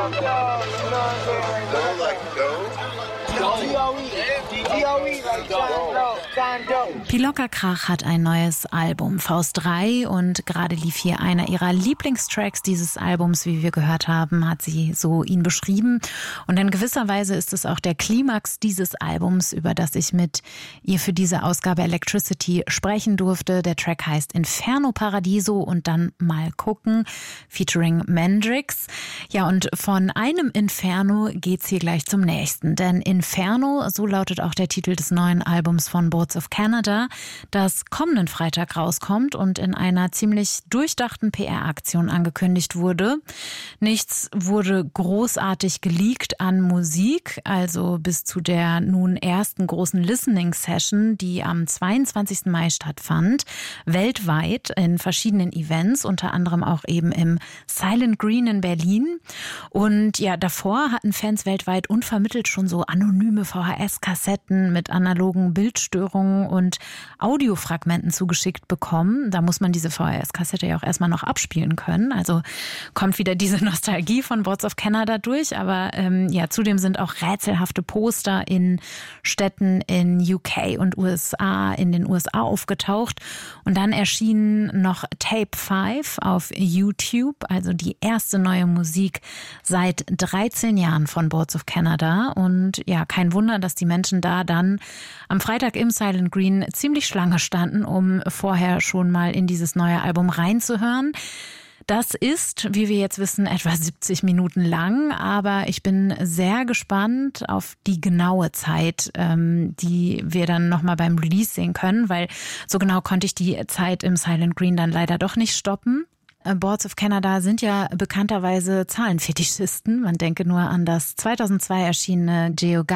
Pilocka Krach hat ein neues Album, Faust 3, und gerade lief hier einer ihrer Lieblingstracks dieses Albums, wie wir gehört haben, hat sie so ihn beschrieben. Und in gewisser Weise ist es auch der Klimax dieses Albums, über das ich mit ihr für diese Ausgabe Electricity sprechen durfte. Der Track heißt Inferno Paradiso und dann mal gucken, featuring Mendrix. Ja, und von einem Inferno geht's hier gleich zum nächsten, denn Inferno, so lautet auch der Titel des neuen Albums von Boards of Canada, das kommenden Freitag rauskommt und in einer ziemlich durchdachten PR-Aktion angekündigt wurde. Nichts wurde großartig geleakt an Musik, also bis zu der nun ersten großen Listening-Session, die am 22. Mai stattfand, weltweit in verschiedenen Events, unter anderem auch eben im Silent Green in Berlin. Und ja, davor hatten Fans weltweit unvermittelt schon so anonyme VHS-Kassetten mit analogen Bildstörungen und Audiofragmenten zugeschickt bekommen. Da muss man diese VHS-Kassette ja auch erstmal noch abspielen können. Also kommt wieder diese Nostalgie von Boards of Canada durch. Aber ja, zudem sind auch rätselhafte Poster in Städten in UK und USA, in den USA aufgetaucht. Und dann erschien noch Tape 5 auf YouTube, also die erste neue Musik seit 13 Jahren von Boards of Canada. Und ja, kein Wunder, dass die Menschen da dann am Freitag im Silent Green ziemlich Schlange standen, um vorher schon mal in dieses neue Album reinzuhören. Das ist, wie wir jetzt wissen, etwa 70 Minuten lang, aber ich bin sehr gespannt auf die genaue Zeit, die wir dann nochmal beim Release sehen können, weil so genau konnte ich die Zeit im Silent Green dann leider doch nicht stoppen. Boards of Canada sind ja bekannterweise Zahlenfetischisten. Man denke nur an das 2002 erschienene Geogamma